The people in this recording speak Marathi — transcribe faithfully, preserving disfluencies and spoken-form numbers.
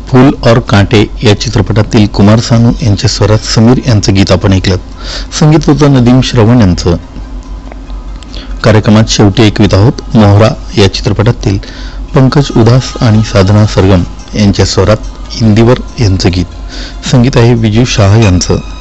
फूल और कांटे या चित्रपटातील कुमार सानू यांच्या स्वरात समीर यांचं गीत आपण ऐकलं. संगीत होतं नदीम श्रवण यांचं. कार्यक्रमात शेवटी ऐकवीत आहोत मोहरा या चित्रपटातील पंकज उदास आणि साधना सरगम यांच्या स्वरात इंदिवर यांचं गीत. संगीत आहे विजू शाह यांचं.